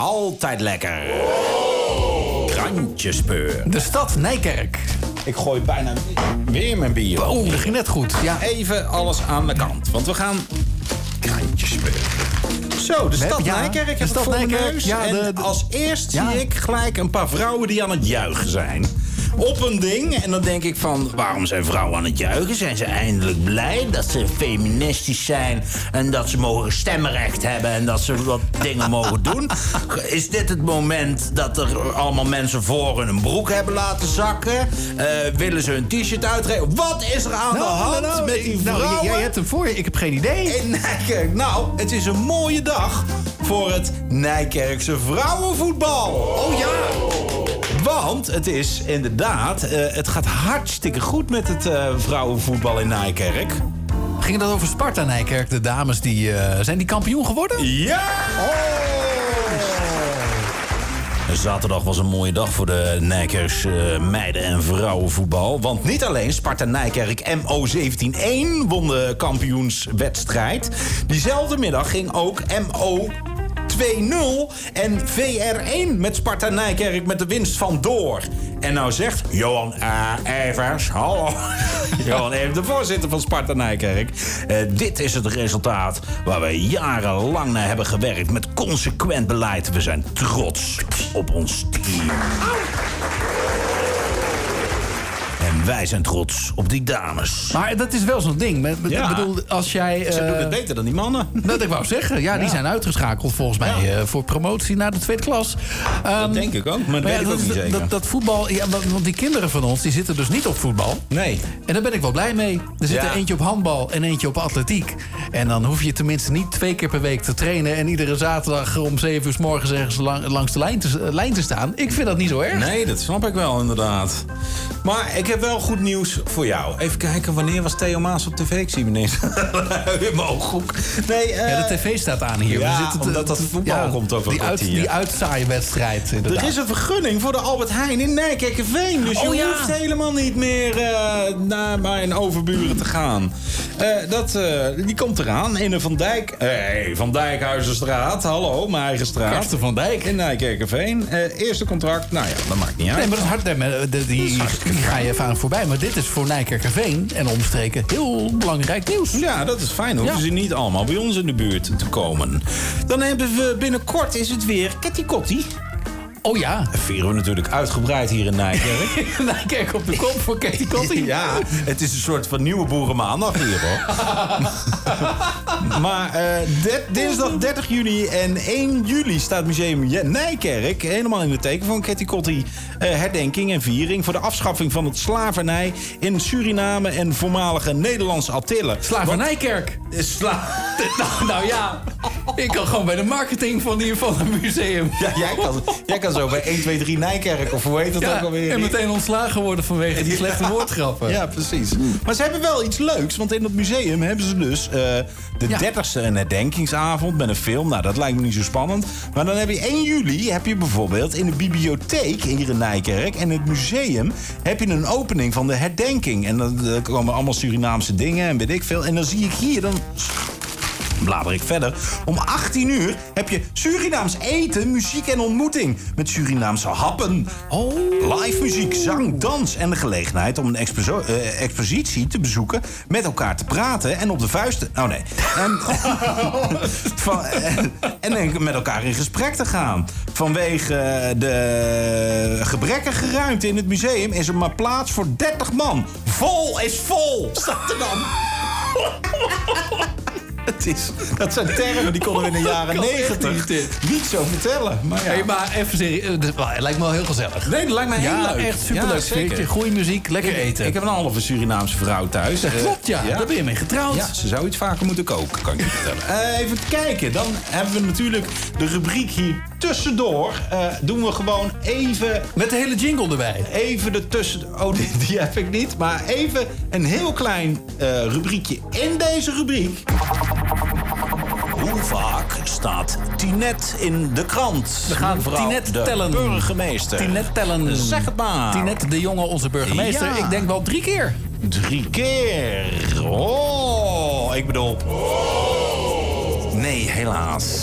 altijd lekker. Krantjespeur. De stad Nijkerk. Ik gooi bijna weer mijn bier op. Dat ging net goed. Ja. Even alles aan de kant, want we gaan krantjespeur. Zo, de stad Nijkerk heeft het voor mijn neus. Ja, en als eerst zie ik gelijk een paar vrouwen die aan het juichen zijn. Op een ding. En dan denk ik van, waarom zijn vrouwen aan het juichen? Zijn ze eindelijk blij dat ze feministisch zijn en dat ze mogen stemrecht hebben en dat ze wat dingen mogen doen? Is dit het moment dat er allemaal mensen voor hun een broek hebben laten zakken? Willen ze hun t-shirt uitgeven? Wat is er aan de hand met die vrouwen? Jij hebt hem voor je, ik heb geen idee. In Nijkerk. Nou, het is een mooie dag voor het Nijkerkse vrouwenvoetbal. Oh ja! Want het is inderdaad, het gaat hartstikke goed met het vrouwenvoetbal in Nijkerk. Ging dat over Sparta Nijkerk? De dames zijn die kampioen geworden? Ja! Zaterdag was een mooie dag voor de Nijkerks meiden- en vrouwenvoetbal. Want niet alleen Sparta Nijkerk MO17-1 won de kampioenswedstrijd. Diezelfde middag ging ook MO 2-0 en VR1 met Sparta Nijkerk met de winst van door. En nou zegt Johan Evers, hallo. Johan Evers, de voorzitter van Sparta Nijkerk. Dit is het resultaat waar we jarenlang naar hebben gewerkt met consequent beleid. We zijn trots op ons team. En wij zijn trots op die dames. Maar dat is wel zo'n ding. Ik bedoel, als jij... Ze doen het beter dan die mannen. Dat ik wou zeggen. Die zijn uitgeschakeld volgens mij voor promotie naar de tweede klas. Dat denk ik ook, maar dat weet ik ook niet zeker. Dat voetbal, want die kinderen van ons, die zitten dus niet op voetbal. Nee. En daar ben ik wel blij mee. Er zit er eentje op handbal en eentje op atletiek. En dan hoef je tenminste niet 2 keer per week te trainen en iedere zaterdag om 7 uur 's morgens ergens langs de lijn te staan. Ik vind dat niet zo erg. Nee, dat snap ik wel inderdaad. Maar ik heb wel goed nieuws voor jou. Even kijken, wanneer was Theo Maas op tv? Ik zie ineens in mijn ooghoek. Nee, de tv staat aan hier. Ja, we zitten omdat dat voetbal komt over een kwartier. Die uitzaaiwedstrijd, inderdaad. Er is een vergunning voor de Albert Heijn in Nijkerkerveen. Dus je hoeft helemaal niet meer naar mijn overburen te gaan. Die komt eraan in de Van Dijkhuizenstraat. Hallo, mijn eigen straat. Karsten van Dijk. In Nijkerkerveen. Eerste contract, nou ja, dat maakt niet uit. Nee, maar dat is hard. Die ga je even aan voorbij. Maar dit is voor Nijkerkerveen en omstreken heel belangrijk nieuws. Ja, dat is fijn. Hoeven ze niet allemaal bij ons in de buurt te komen. Dan hebben we binnenkort is het weer Ketty-Kotti. Oh ja. Dat vieren we natuurlijk uitgebreid hier in Nijkerk. Nijkerk op de kop voor Ketty-Kotti. Ja, het is een soort van nieuwe boerenmaandag hier, hoor. Maar dinsdag 30 juni en 1 juli staat Museum Nijkerk helemaal in het teken van Ketty-Kotti herdenking en viering voor de afschaffing van het slavernij in Suriname en voormalige Nederlandse Antillen. Slavernijkerk. Nou ja, ik kan gewoon bij de marketing van het museum. Ja, jij kan zo bij 1, 2, 3 Nijkerk, of hoe heet dat ook alweer? En meteen ontslagen worden vanwege die slechte woordgrappen. Ja, precies. Maar ze hebben wel iets leuks, want in dat museum hebben ze dus de 30ste een herdenkingsavond met een film. Nou, dat lijkt me niet zo spannend. Maar dan heb je 1 juli, heb je bijvoorbeeld in de bibliotheek hier in Nijkerk en het museum heb je een opening van de herdenking. En dan komen allemaal Surinaamse dingen en weet ik veel. En dan zie ik hier, dan blader ik verder. Om 18 uur heb je Surinaams eten, muziek en ontmoeting. Met Surinaamse happen. Live muziek, zang, dans en de gelegenheid om een expositie te bezoeken. Met elkaar te praten en op de vuisten. Oh nee. En met elkaar in gesprek te gaan. Vanwege de gebrekkige ruimte in het museum is er maar plaats voor 30 man. Vol is vol, staat er dan. Dat zijn termen die konden we in de jaren 90 niet zo vertellen. Maar, ja. Hey, maar even serieus, het lijkt me wel heel gezellig. Nee, dat lijkt mij heel leuk. Echt superleuk. Ja, goede muziek, lekker eten. Ik heb een halve Surinaamse vrouw thuis. Dat klopt, ja. Daar ben je mee getrouwd. Ja, ze zou iets vaker moeten koken, kan ik je vertellen. Even kijken, dan hebben we natuurlijk de rubriek hier tussendoor. Doen we gewoon even... Met de hele jingle erbij. Even ertussen... Oh, die heb ik niet. Maar even een heel klein rubriekje in deze rubriek. Hoe vaak staat Tinet in de krant? We gaan Tinet tellen. Burgemeester. Tinet tellen. Zeg het maar. Tinet de Jonge, onze burgemeester. Ja. Ik denk wel 3 keer. 3 keer. Oh, ik bedoel... Nee, helaas.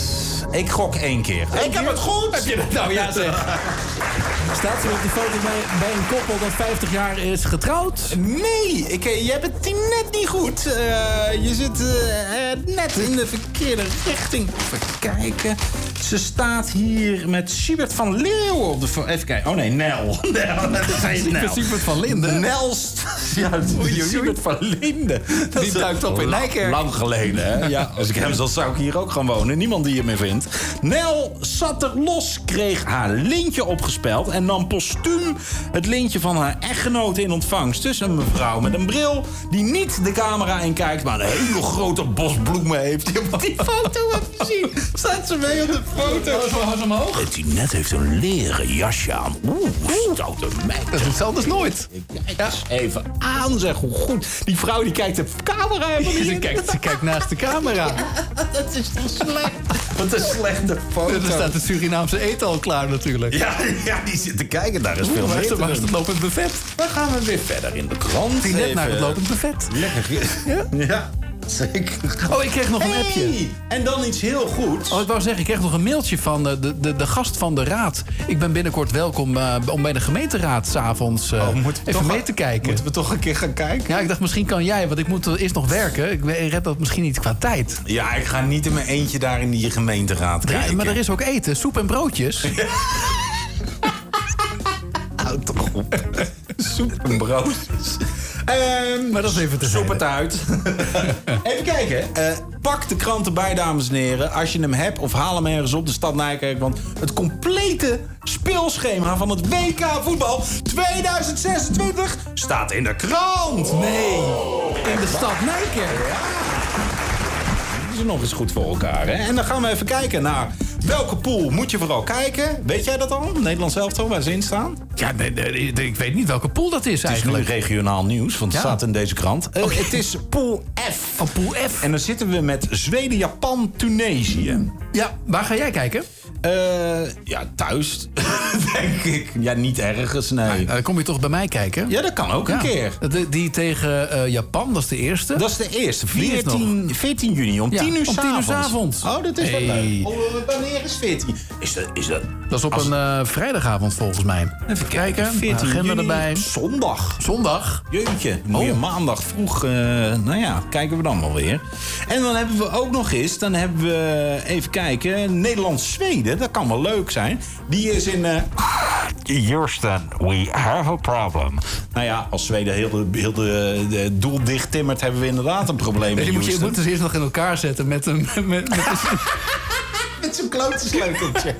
Ik gok 1 keer. Ik heb het goed! Heb je dat nou? Ja, zeg. Staat er op de foto bij een koppel dat 50 jaar is getrouwd? Nee, je hebt het net niet goed. Je zit net in de verkeerde richting. Even kijken. Ze staat hier met Siebert van Leeuwen op de foto. Even kijken. Oh nee, Nel. Nel. Siebert van Linden. Nel. Ja, Siebert van Linden. Die duikt op in Nijkerk. Lang geleden, hè? Ja, als ik hem zag, zou ik hier ook gaan wonen. Niemand die je meer vindt. Nel zat er los, kreeg haar lintje opgespeld en nam postuum het lintje van haar echtgenoot in ontvangst. Dus een mevrouw met een bril die niet de camera in kijkt, maar een hele grote bos bloemen heeft. Die foto heb je gezien. Staat ze mee op de foto? Zo omhoog. Het net heeft een leren jasje aan. Stoute meid. Dat is hetzelfde nooit. Kijk eens even aan, zeg, hoe goed. Die vrouw die kijkt de camera helemaal niet in. Ze kijkt naast de camera. Ja, dat is toch slecht. Wat een slechte foto. Er staat het Surinaamse eten al klaar natuurlijk. Ja, die zit te kijken. Daar is veel meer. Waar is het lopend buffet? Dan gaan we weer verder in de krant. Die net naar het lopend buffet. Lekker. Ja. Zeker. Oh, ik kreeg nog een appje. En dan iets heel goeds. Oh, ik wou zeggen, ik kreeg nog een mailtje van de gast van de raad. Ik ben binnenkort welkom om bij de gemeenteraad 's avonds even mee te kijken. Moeten we toch een keer gaan kijken? Ja, ik dacht misschien kan jij, want ik moet eerst nog werken. Ik red dat misschien niet qua tijd. Ja, ik ga niet in mijn eentje daar in die gemeenteraad kijken. Maar er is ook eten, soep en broodjes. Houd toch op. Soep en broodjes. Maar dat is even te Soep het uit. Even kijken. Pak de krant erbij, dames en heren. Als je hem hebt, of haal hem ergens op de stad Nijkerk. Want het complete speelschema van het WK voetbal 2026 staat in de krant. Nee, in de stad Nijkerk. Is er nog eens goed voor elkaar, hè? En dan gaan we even kijken naar welke pool moet je vooral kijken. Weet jij dat al? Nederlands elftal, waar ze in staan? Ja, nee, ik weet niet welke pool dat is eigenlijk. Het is nu regionaal nieuws, want het staat in deze krant. Het is pool F. Oh, pool F. En dan zitten we met Zweden, Japan, Tunesië. Ja, waar ga jij kijken? Ja, thuis, denk ik. Ja, niet ergens, nee. Dan kom je toch bij mij kijken? Ja, dat kan ook een keer. Die tegen Japan, dat is de eerste? Dat is de eerste. 14 juni, om 10 uur s'avonds. Om 10 uur 's avonds. Oh, dat is wel leuk. Wanneer is 14? Is dat... Dat is op een vrijdagavond volgens mij. Even kijken, 14 agenda juni, erbij. Zondag. Jeetje, dan moet je maandag vroeg... nou ja, kijken we dan wel weer. En dan hebben we ook nog eens... Dan hebben we, even kijken... Nederland-Zweden, dat kan wel leuk zijn. Die is in... Houston, we have a problem. Nou ja, als Zweden heel de doel dicht timmert... hebben we inderdaad een probleem in Houston. Je moet dus eerst nog in elkaar zetten met een... Met zo'n klote sleuteltje.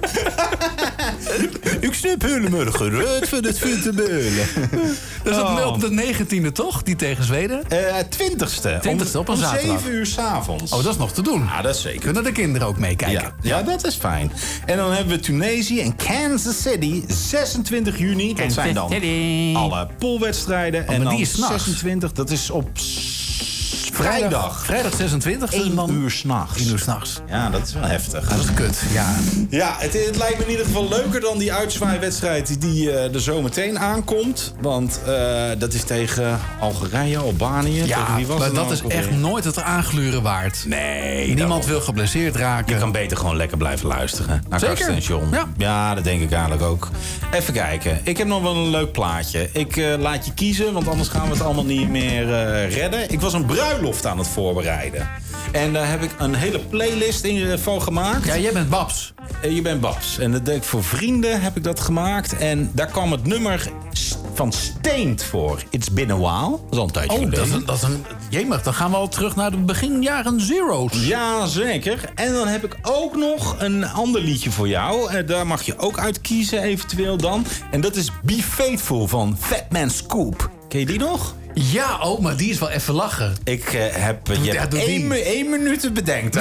Ik snap helemaal gereut van het te beulen. Dat is op de 19e toch? Die tegen Zweden? 20e op een zaterdag. 7 uur 's avonds. Oh, dat is nog te doen. Ja, dat is zeker. Kunnen de kinderen ook meekijken? Ja, dat is fijn. En dan hebben we Tunesië en Kansas City. 26 juni. Dat zijn dan alle poolwedstrijden. En dan die is 26, dat is op... Vrijdag 26. 1 uur s'nachts. 1 uur s'nachts. Ja, dat is wel heftig. Dat is kut. Ja, het lijkt me in ieder geval leuker dan die uitzwaaiwedstrijd die er zo meteen aankomt. Want dat is tegen Algerije, Albanië. Ja, wie was maar het dat nou is ook echt alweer? nooit het aangluren waard. Nee. Niemand wil geblesseerd raken. Je kan beter gewoon lekker blijven luisteren. Naar Zeker. Karsten en John. Ja, dat denk ik eigenlijk ook. Even kijken. Ik heb nog wel een leuk plaatje. Ik laat je kiezen, want anders gaan we het allemaal niet meer redden. Ik was een bruiloft aan het voorbereiden. En daar heb ik een hele playlist van gemaakt. Ja, jij bent Babs. Je bent Babs. En dat deed ik voor vrienden, heb ik dat gemaakt. En daar kwam het nummer van Steend voor. It's been a while. Dat is al een tijdje geleden. Dat is een... Jemig, dan gaan we al terug naar de beginjaren zero's. Ja, zeker. En dan heb ik ook nog een ander liedje voor jou. Daar mag je ook uit kiezen, eventueel dan. En dat is Be Faithful van Fatman Scoop. Ken je die nog? Ja, maar die is wel even lachen. Je hebt 1 minuut te bedenken.